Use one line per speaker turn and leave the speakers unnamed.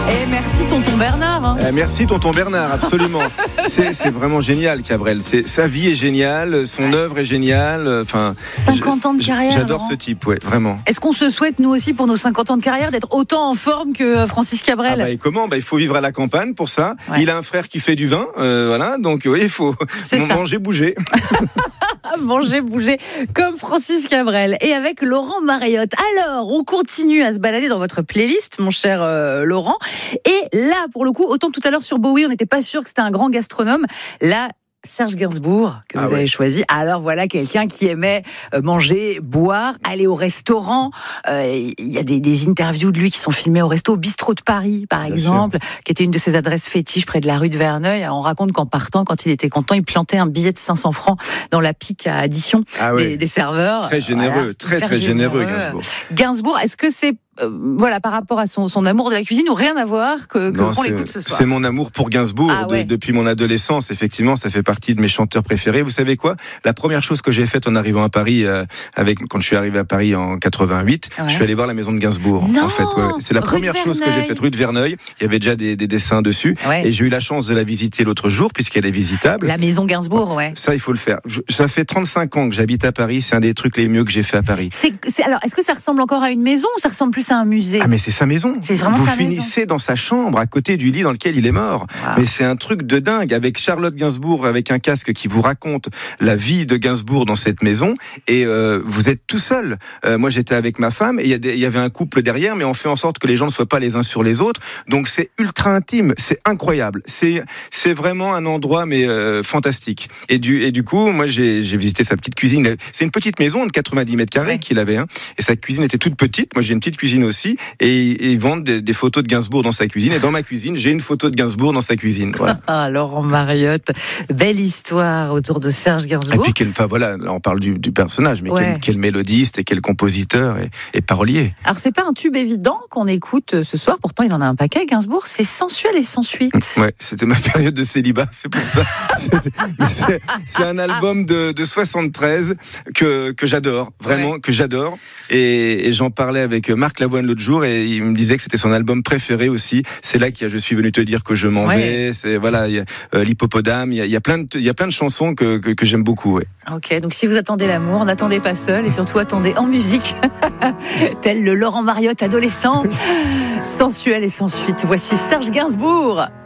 Et merci tonton Bernard.
Merci tonton Bernard, absolument. c'est vraiment génial, Cabrel. Sa vie est géniale, son œuvre est géniale.
50 ans de carrière.
J'adore
Laurent.
ce type, ouais, vraiment.
Est-ce qu'on se souhaite, nous aussi, pour nos 50 ans de carrière, d'être autant en forme que Francis Cabrel?
Et comment? Il faut vivre à la campagne pour ça.
Ouais.
Il a un frère qui fait du vin, voilà. Donc oui, il faut manger, bouger.
Manger, bouger, comme Francis Cabrel. Et avec Laurent Mariotte. Alors, on continue à se balader dans votre playlist, mon cher Laurent. Et là, pour le coup, autant tout à l'heure sur Bowie, on n'était pas sûr que c'était un grand gastronome. Là, Serge Gainsbourg, que vous avez choisi. Alors voilà, quelqu'un qui aimait manger, boire, aller au restaurant. Il y a des interviews de lui qui sont filmées au resto, au Bistrot de Paris, par exemple, qui était une de ses adresses fétiches près de la rue de Verneuil. On raconte qu'en partant, quand il était content, il plantait un billet de 500 francs dans la pique à addition des serveurs.
Très généreux, voilà, très généreux, Gainsbourg.
Gainsbourg, est-ce que c'est par rapport à son amour de la cuisine, ou rien à voir qu'on l'écoute ce soir?
C'est mon amour pour Gainsbourg depuis mon adolescence. Effectivement, ça fait partie de mes chanteurs préférés. Vous savez quoi? La première chose que j'ai faite en arrivant à Paris, quand je suis arrivé à Paris en 88, je suis allé voir la maison de Gainsbourg.
Non,
en fait, c'est la première chose que j'ai faite, rue de Verneuil. Il y avait déjà des dessins dessus, et j'ai eu la chance de la visiter l'autre jour puisqu'elle est visitable.
La maison Gainsbourg,
Ça, il faut le faire. Ça fait 35 ans que j'habite à Paris. C'est un des trucs les mieux que j'ai fait à Paris.
Alors, est-ce que ça ressemble encore à une maison ou ça ressemble plus à un musée?
Mais c'est sa maison.
C'est vraiment
Vous
sa
finissez dans sa chambre, à côté du lit dans lequel il est mort. Wow. Mais c'est un truc de dingue, avec Charlotte Gainsbourg, avec un casque qui vous raconte la vie de Gainsbourg dans cette maison. Et vous êtes tout seul. Moi, j'étais avec ma femme, et il y avait un couple derrière, mais on fait en sorte que les gens ne soient pas les uns sur les autres. Donc c'est ultra intime, c'est incroyable. C'est vraiment un endroit fantastique. Et du coup, moi, j'ai visité sa petite cuisine. C'est une petite maison de 90 mètres carrés qu'il avait, et sa cuisine était toute petite. Moi, j'ai une petite cuisine aussi. Et ils vendent des photos de Gainsbourg dans sa cuisine. Et dans ma cuisine, j'ai une photo de Gainsbourg dans sa cuisine. Voilà.
Laurent Mariotte, belle histoire autour de Serge Gainsbourg.
Et puis, là, on parle du personnage, mais quel mélodiste et quel compositeur et parolier.
Alors, c'est pas un tube évident qu'on écoute ce soir. Pourtant, il en a un paquet, Gainsbourg. C'est sensuel et sans suite.
Ouais, c'était ma période de célibat, c'est pour ça. C'est un album de 73 que j'adore, vraiment, que j'adore. Et j'en parlais avec Marc Lavoine l'autre jour, et il me disait que c'était son album préféré aussi. C'est là qu'il y a Je suis venu te dire que je m'en vais. C'est il y a l'hippopotame. Il y a plein de chansons que j'aime beaucoup. Ouais.
Ok, donc si vous attendez l'amour, n'attendez pas seul, et surtout attendez en musique, tel le Laurent Mariotte adolescent, sensuel et sans suite. Voici Serge Gainsbourg.